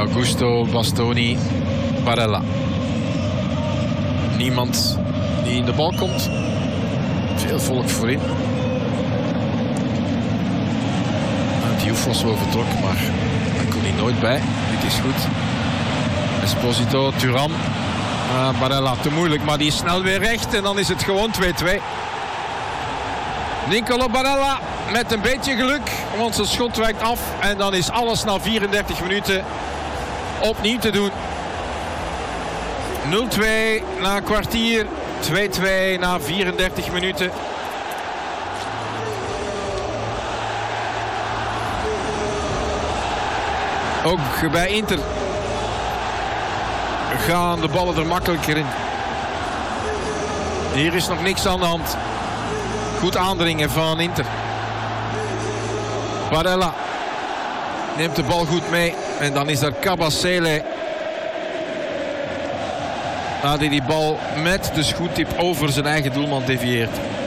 Augusto, Bastoni, Barella. Niemand die in de bal komt. Veel volk voorin. Diouf was wel vertrokken, maar daar kon hij nooit bij. Dit is goed. Esposito, Thuram. Barella te moeilijk, maar die is snel weer recht. En dan is het gewoon 2-2. Nicolo Barella met een beetje geluk, want zijn schot wijkt af. En dan is alles na 34 minuten opnieuw te doen. 0-2 na een kwartier. 2-2 na 34 minuten. Ook bij Inter gaan de ballen er makkelijker in. Hier is nog niks aan de hand. Goed aandringen van Inter. Barella neemt de bal goed mee. En dan is daar Kabasele. Die bal met de schoentip over zijn eigen doelman devieert.